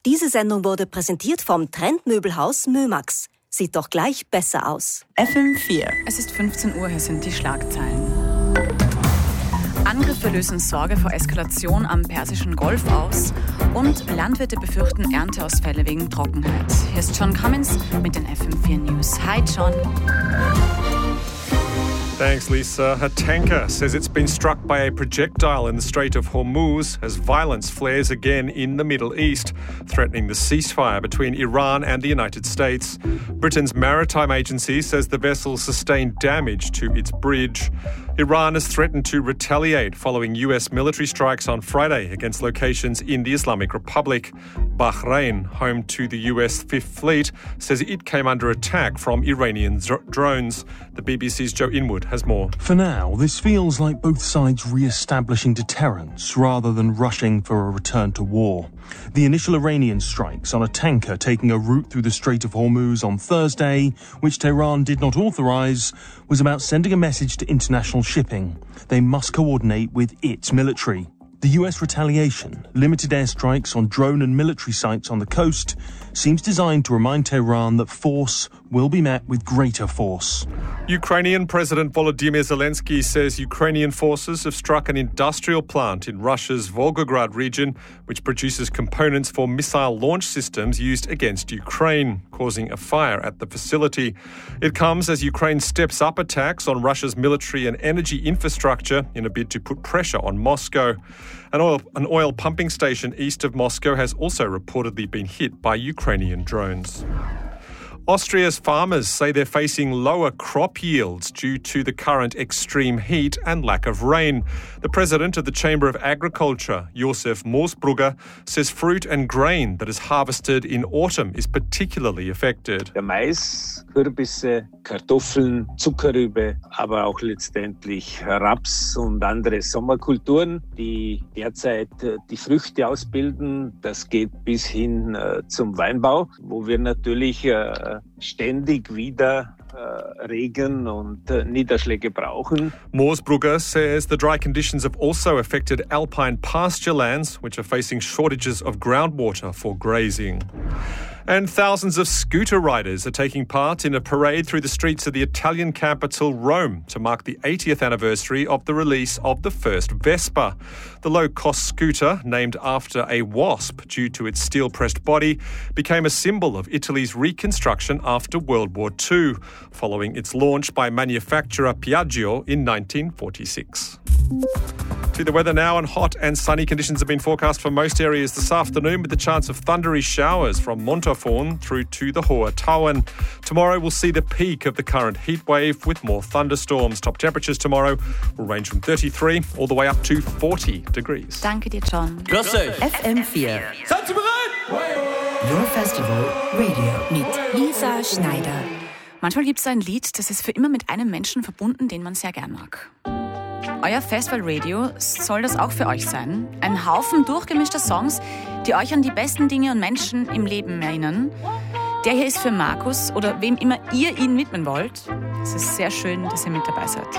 Diese Sendung wurde präsentiert vom Trendmöbelhaus Mömax. Sieht doch gleich besser aus. FM4. Es ist 15 Uhr, hier sind die Schlagzeilen. Angriffe lösen Sorge vor Eskalation am Persischen Golf aus und Landwirte befürchten Ernteausfälle wegen Trockenheit. Hier ist John Cummins mit den FM4 News. Hi John. Thanks, Lisa. A tanker says it's been struck by a projectile in the Strait of Hormuz as violence flares again in the Middle East, threatening the ceasefire between Iran and the United States. Britain's maritime agency says the vessel sustained damage to its bridge. Iran has threatened to retaliate following US military strikes on Friday against locations in the Islamic Republic. Bahrain, home to the US Fifth Fleet, says it came under attack from Iranian drones. The BBC's Joe Inwood has more. For now, this feels like both sides re-establishing deterrence rather than rushing for a return to war. The initial Iranian strikes on a tanker taking a route through the Strait of Hormuz on Thursday, which Tehran did not authorize, was about sending a message to international shipping. They must coordinate with its military. The US retaliation, limited airstrikes on drone and military sites on the coast, seems designed to remind Tehran that force will be met with greater force. Ukrainian President Volodymyr Zelensky says Ukrainian forces have struck an industrial plant in Russia's Volgograd region, which produces components for missile launch systems used against Ukraine, causing a fire at the facility. It comes as Ukraine steps up attacks on Russia's military and energy infrastructure in a bid to put pressure on Moscow. An oil pumping station east of Moscow has also reportedly been hit by Ukrainian drones. Austria's farmers say they're facing lower crop yields due to the current extreme heat and lack of rain. The president of the Chamber of Agriculture, Josef Moosbrugger, says fruit and grain that is harvested in autumn is particularly affected. Der Mais, Kürbisse, Kartoffeln, Zuckerrübe, aber auch letztendlich Raps und andere Sommerkulturen, die derzeit die Früchte ausbilden. Das geht bis hin zum Weinbau, wo wir natürlich ständig wieder Regen und Niederschläge brauchen. Moosbrugger says the dry conditions have also affected alpine pasture lands, which are facing shortages of groundwater for grazing. And thousands of scooter riders are taking part in a parade through the streets of the Italian capital, Rome, to mark the 80th anniversary of the release of the first Vespa. The low-cost scooter, named after a wasp due to its steel-pressed body, became a symbol of Italy's reconstruction after World War II, following its launch by manufacturer Piaggio in 1946. To the weather now, and hot and sunny conditions have been forecast for most areas this afternoon, with the chance of thundery showers from Montafon through to the Hohe Tauern. Tomorrow we'll see the peak of the current heat wave with more thunderstorms. Top temperatures tomorrow will range from 33 all the way up to 40 degrees. Danke dir, John. Grüß euch. FM4. Seid ihr bereit? Your Festival Radio. Mit Lisa Schneider. Manchmal gibt es ein Lied, das ist für immer mit einem Menschen verbunden, den man sehr gern mag. Euer Festival-Radio soll das auch für euch sein. Ein Haufen durchgemischter Songs, die euch an die besten Dinge und Menschen im Leben erinnern. Der hier ist für Markus oder wem immer ihr ihn widmen wollt. Es ist sehr schön, dass ihr mit dabei seid.